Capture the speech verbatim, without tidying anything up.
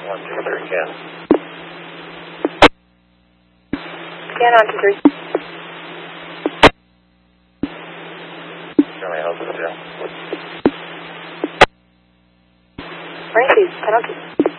one two three, can. Can on two three. Charlie Hotel. Francis, penalty.